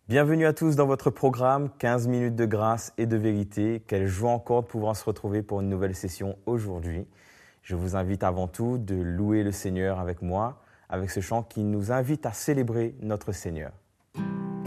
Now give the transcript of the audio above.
Bienvenue à tous dans votre programme 15 minutes de grâce et de vérité. Quelle joie encore de pouvoir se retrouver pour une nouvelle session aujourd'hui. Je vous invite avant tout de louer le Seigneur avec moi, avec ce chant qui nous invite à célébrer notre Seigneur.